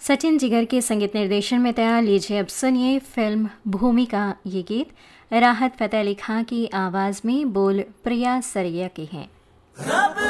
सचिन जिगर के संगीत निर्देशन में तैयार। लीजिए अब सुनिए फिल्म भूमि का ये गीत। राहत फ़तेह अली खां की आवाज़ में, बोल प्रिया सरैया के हैं।